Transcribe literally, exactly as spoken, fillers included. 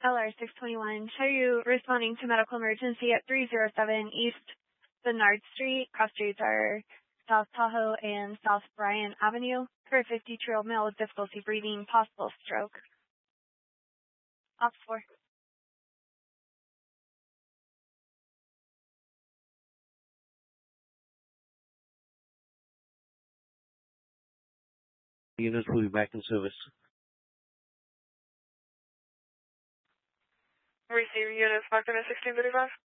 L R six twenty-one, show you responding to medical emergency at three oh seven East Bernard Street. Cross streets are South Tahoe and South Bryant Avenue. For a fifty-two-year-old male with difficulty breathing, possible stroke. Ops four. Units will be back in service. Receive units marked in sixteen thirty-five.